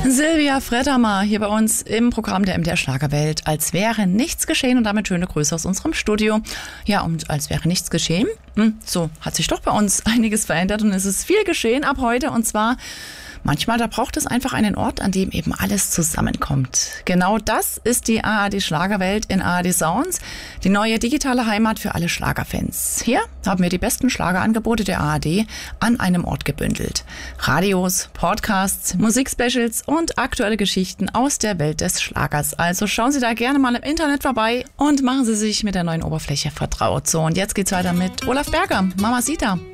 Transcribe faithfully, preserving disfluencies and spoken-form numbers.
Silvia Freddermar hier bei uns im Programm der M D R Schlagerwelt. Als wäre nichts geschehen und damit schöne Grüße aus unserem Studio. Ja, und als wäre nichts geschehen, hm, so hat sich doch bei uns einiges verändert und es ist viel geschehen ab heute. Und zwar manchmal, da braucht es einfach einen Ort, an dem eben alles zusammenkommt. Genau das ist die A R D Schlagerwelt in A R D Sounds, die neue digitale Heimat für alle Schlagerfans. Hier haben wir die besten Schlagerangebote der A R D an einem Ort gebündelt. Radios, Podcasts, Musikspecials und aktuelle Geschichten aus der Welt des Schlagers. Also schauen Sie da gerne mal im Internet vorbei und machen Sie sich mit der neuen Oberfläche vertraut. So, und jetzt geht's weiter mit Olaf Berger, Mamacita.